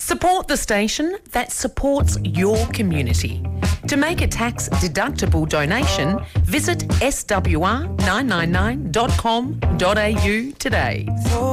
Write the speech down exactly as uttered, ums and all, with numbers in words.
Support the station that supports your community. To make a tax-deductible donation, visit s w r nine nine nine dot com dot a u today.